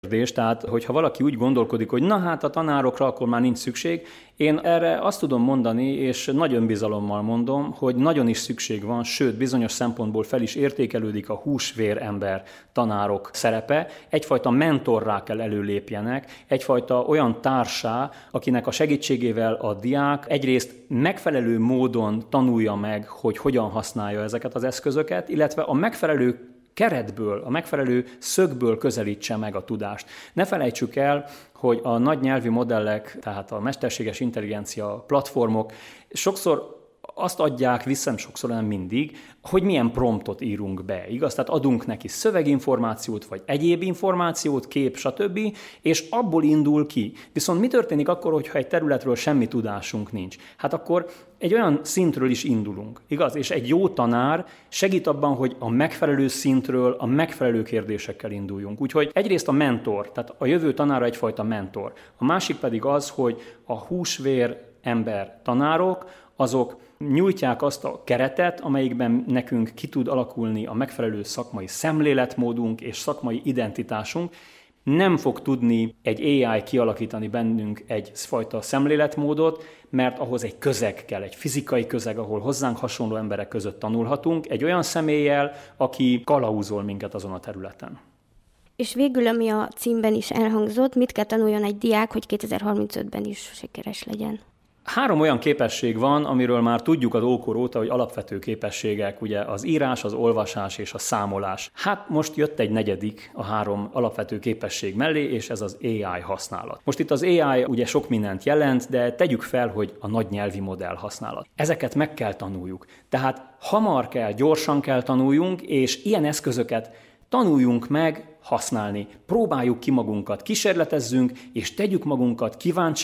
Tehát, hogyha valaki úgy gondolkodik, hogy na hát a tanárokra akkor már nincs szükség, én erre azt tudom mondani, és nagy önbizalommal mondom, hogy nagyon is szükség van, sőt, bizonyos szempontból fel is értékelődik a húsvér ember tanárok szerepe. Egyfajta mentorrá kell előlépjenek, egyfajta olyan társá, akinek a segítségével a diák egyrészt megfelelő módon tanulja meg, hogy hogyan használja ezeket az eszközöket, illetve a megfelelő keretből, a megfelelő szögből közelítse meg a tudást. Ne felejtsük el, hogy a nagy nyelvi modellek, tehát a mesterséges intelligencia platformok sokszor azt adják vissza, sokszor nem mindig, hogy milyen promptot írunk be, igaz? Tehát adunk neki szöveginformációt, vagy egyéb információt, kép, stb., és abból indul ki. Viszont mi történik akkor, hogyha egy területről semmi tudásunk nincs? Hát akkor egy olyan szintről is indulunk, igaz? És egy jó tanár segít abban, hogy a megfelelő szintről, a megfelelő kérdésekkel induljunk. Úgyhogy egyrészt a mentor, tehát a jövő tanára egyfajta mentor. A másik pedig az, hogy a húsvér ember tanárok, azok nyújtják azt a keretet, amelyikben nekünk ki tud alakulni a megfelelő szakmai szemléletmódunk és szakmai identitásunk. Nem fog tudni egy AI kialakítani bennünk egyfajta szemléletmódot, mert ahhoz egy közeg kell, egy fizikai közeg, ahol hozzánk hasonló emberek között tanulhatunk, egy olyan személlyel, aki kalauzol minket azon a területen. És végül, ami a címben is elhangzott, mit kell tanuljon egy diák, hogy 2035-ben is sikeres legyen? 3 olyan képesség van, amiről már tudjuk az ókor óta, hogy alapvető képességek, ugye az írás, az olvasás és a számolás. Hát most jött egy negyedik a 3 alapvető képesség mellé, és ez az AI használat. Most itt az AI ugye sok mindent jelent, de tegyük fel, hogy a nagy nyelvi modell használat. Ezeket meg kell tanuljuk. Tehát hamar kell, gyorsan kell tanuljunk, és ilyen eszközöket tanuljunk meg használni. Próbáljuk ki magunkat, kísérletezzünk, és tegyük magunkat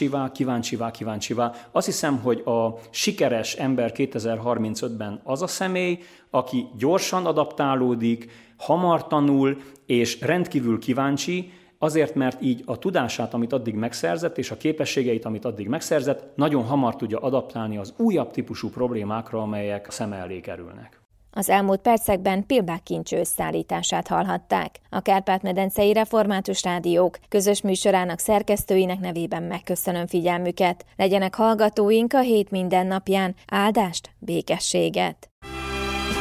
kíváncsivá. Azt hiszem, hogy a sikeres ember 2035-ben az a személy, aki gyorsan adaptálódik, hamar tanul, és rendkívül kíváncsi, azért, mert így a tudását, amit addig megszerzett, és a képességeit, amit addig megszerzett, nagyon hamar tudja adaptálni az újabb típusú problémákra, amelyek a szeme elé kerülnek. Az elmúlt percekben Pilbák Kincső összeállítását hallhatták. A Kárpát-medencei Református Rádiók közös műsorának szerkesztőinek nevében megköszönöm figyelmüket. Legyenek hallgatóink a hét mindennapján. Áldást, békességet!